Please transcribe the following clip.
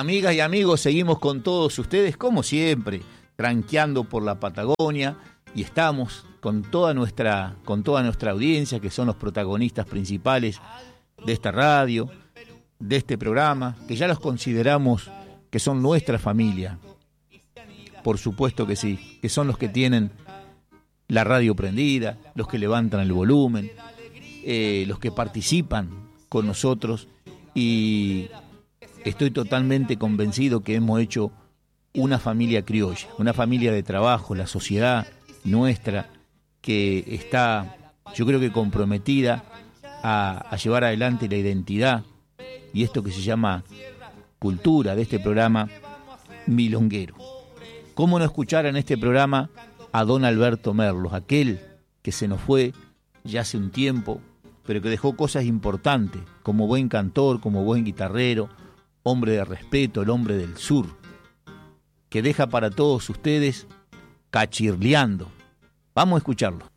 Amigas y amigos, seguimos con todos ustedes, como siempre, tranqueando por la Patagonia, y estamos con toda nuestra audiencia, que son los protagonistas principales de esta radio, de este programa, que ya los consideramos que son nuestra familia. Por supuesto que sí, que son los que tienen la radio prendida, los que levantan el volumen, los que participan con nosotros, y estoy totalmente convencido que hemos hecho una familia criolla, una familia de trabajo, la sociedad nuestra, que está, yo creo que comprometida a llevar adelante la identidad y esto que se llama cultura de este programa milonguero. ¿Cómo no escuchar en este programa a don Alberto Merlos, aquel que se nos fue ya hace un tiempo, pero que dejó cosas importantes, como buen cantor, como buen guitarrero, hombre de respeto, el hombre del sur, que deja para todos ustedes Cachirleando? Vamos a escucharlo.